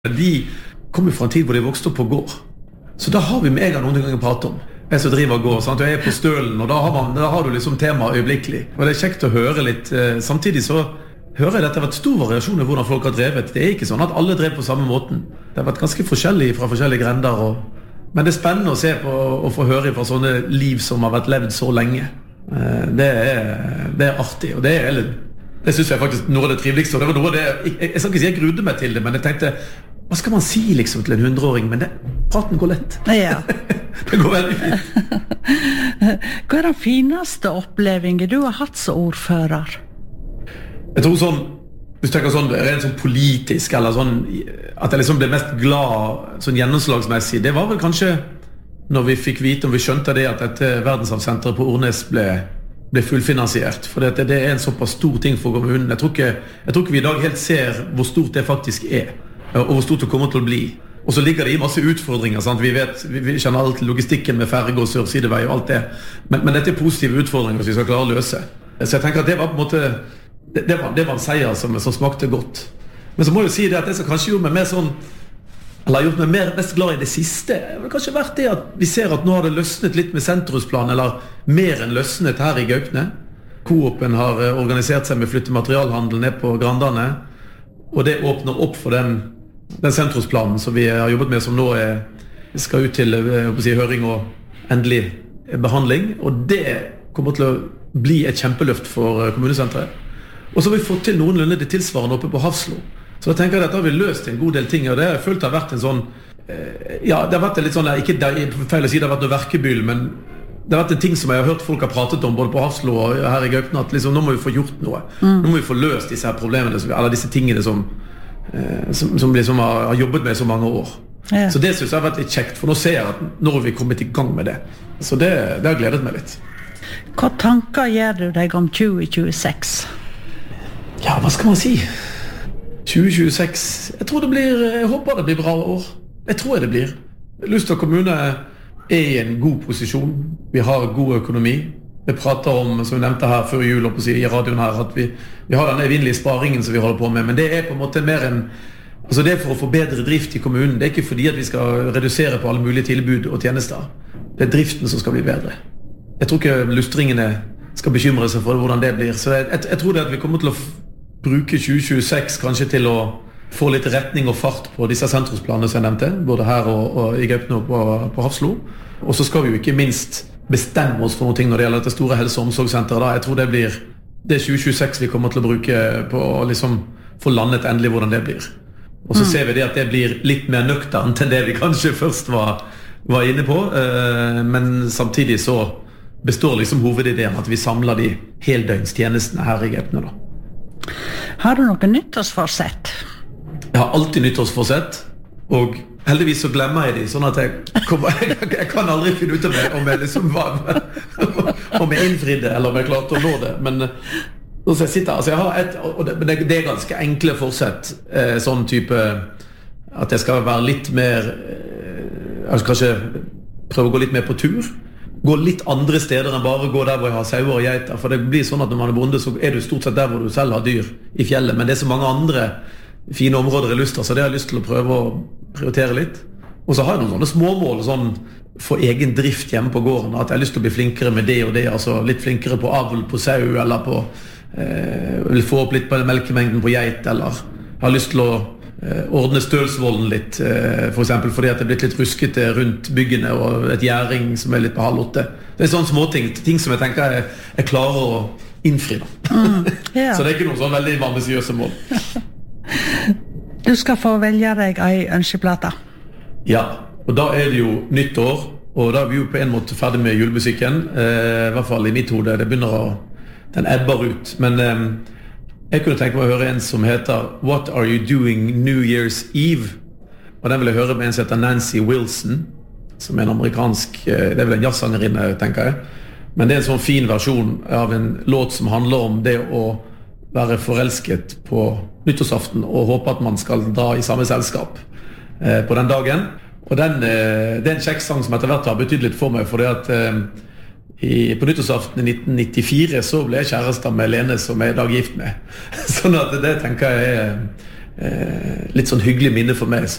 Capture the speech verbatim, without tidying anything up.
De kommer fra en tid hvor de vokste opp på gård. Så da har vi med en gang noen ganger prate om. Jeg som driver gård, sant? Og jeg er på stølen, og da har, man, da har du liksom tema øyeblikkelig. Og det er kjekt å høre litt. Samtidig så hører jeg at det har vært stor variasjon i hvordan folk har drevet. Det er ikke sånn at alle drev på samme måten. Det har vært ganske forskjellig fra forskjellige grender. Og... Men det er spennende å se på og få høre fra sånne liv som har vært levd så lenge. Det er, det er artig, og det er det synes jeg faktisk noe av det triveligste. Og det var noe av det, jeg, jeg skal ikke si jeg grudde meg til det, men jeg tenkte, hva skal man si liksom til en hundreåring? Men det, praten går lett. Ja. Det går veldig fint. Hva er den fineste opplevingen du har hatt som ordfører? Jeg tror sånn, hvis du tenker sånn, rent sånn politisk, eller sånn, at jeg liksom ble mest glad sånn gjennomslagsmessig, det var vel kanskje når vi fikk vite, og vi skjønte det at dette verdenshavssenteret på Ornes ble, ble fullfinansiert. For det, det er en såpass stor ting for kommunen. Jeg tror, ikke, jeg tror ikke vi i dag helt ser hvor stort det faktisk er, og hvor stort det kommer til å bli. Og så ligger det i masse utfordringer, sant? Vi vet, vi, vi kjenner alt logistikken med ferge og sørsidevei og alt det. Men, men dette er positive utfordringer som vi skal klare å løse. Så jeg tenker at det var på en måte, det, det, var, det var en seier som, som smakte godt. Men så må jeg jo si det at det som kanskje gjorde meg mer sånn, eller gjort meg mer mest glad i det siste, det har kanskje vært det at vi ser at nå har det løsnet litt med sentrumsplan, eller mer enn løsnet her i Gaupne. Coopen har organisert seg med å flytte materialhandel ned på Grandane, og det åpner opp for den, den sentrumsplanen som vi har jobbet med, som nå er, skal ut til jeg si, høring og endelig behandling, og det kommer til å bli et kjempeløft for kommunesenteret. Og så har vi fått til noenlunde det tilsvarende oppe på Hafslo. Så jeg tenker at dette har vi løst en god del ting, og det har jeg følt har vært en sånn, ja, det har vært en litt sånn, ikke feil å si det har vært noe verkebyll, men det har vært en ting som jeg har hørt folk har pratet om, både på Hafslo og her i Gaupne, at liksom, nå må vi få gjort noe. Mm. Nå må vi få løst disse her problemene, eller disse tingene som, som, som liksom har, har jobbet med i så mange år. Ja. Så det synes jeg har vært litt kjekt, for nå ser jeg at nå har vi kommet i gang med det. Så det, det har gledet meg litt. Hva tanker gjør du deg om tjue tjueseks? Ja, hva skal man si? tjue tjueseks, jeg tror det blir, jeg håper det blir bra år. Jeg tror det blir. Lystad kommune er i en god posisjon. Vi har god økonomi. Vi prater om, som vi nevnte her før jul, og på i radioen her, at vi, vi har denne evinnelige sparingen som vi holder på med, men det er på en måte mer en, altså det er for å få bedre drift i kommunen. Det er ikke fordi at vi skal redusere på alle mulige tilbud og tjenester. Det er driften som skal bli bedre. Jeg tror ikke lustringene skal bekymre seg for hvordan det blir. Så jeg, jeg, jeg tror det at vi kommer til å bruke tjue tjueseks kanskje til å få litt retning og fart på disse sentrumsplanene som jeg nevnte, både her og, og i Gaupne og på, på Hafslo. Og så skal vi jo ikke minst bestemme oss for noen ting når det gjelder dette store helse- og omsorgssenteret. Da. Jeg tror det blir det tjue tjueseks vi kommer til å bruke på å liksom få landet endelig hvordan det blir. Og så mm. ser vi det at det blir litt mer nøkternt enn det vi kanskje først var, var inne på, men samtidig så består liksom hovedideen at vi samler de heldøgnstjenestene her i Gaupne da. Har du noe nyttårsforsett? Jeg har alltid nyttårsforsett, og heldigvis så glemmer jeg de, sånn at jeg, kommer, jeg, jeg kan aldri finne ut av meg om jeg liksom var, om jeg innfridde, eller om jeg klarte å nå det. Men når jeg sitter, altså jeg har et, og det, det, det er ganske enkle forsett, eh, sånn type, at jeg skal være litt mer, eh, jeg skal kanskje prøve å gå litt mer på tur, gå litt andre steder enn bare gå der hvor jeg har sauer og geiter, for det blir sånn at når man er bonde så er du stort sett der hvor du selv har dyr i fjellet, men det er så mange andre fine områder i Lystad, så det har jeg lyst til å prøve å prioritere litt. Og så har jeg noen sånne småmål sånn, for egen drift hjemme på gården, at jeg har lyst til å bli flinkere med det og det, altså litt flinkere på avl på sau, eller på eh, vil få opp litt på melkemengden på geit, eller jeg har lyst til å eh, ordne stølsvolden litt, eh, for eksempel fordi at det er blitt litt ruskete rundt byggene, og et gjæring som er litt på halv åtte. Det er sånne små ting, ting som jeg tenker jeg, jeg klarer å innfri da. Mm, yeah. Så det er ikke noen sånn veldig ambisiøse mål. Du skal få velge deg ei ønskeplate. Ja, og da er det jo nytt år, og da er vi jo på en måte ferdig med julemusikken, eh, i hvert fall i mitt hode. Det begynner å, den ebber ut, men eh, jeg kunne tenke meg å høre en som heter What Are You Doing New Year's Eve? Og den vil jeg høre med en som heter Nancy Wilson, som er en amerikansk, det er vel en jazzsangerinne, tenker jeg. Men det er en sånn fin versjon av en låt som handler om det å være forelsket på nyttårsaften og håpe at man skal dra i samme selskap eh, på den dagen. Og den, eh, det er en kjekksang som etter hvert har betydd litt for meg, for det at eh, i, på nyttårsaften i nitten nittifire så ble jeg kjærester med Lene som jeg er i dag gift med. Sånn at det tenker jeg er eh, litt sånn hyggelig minne for meg.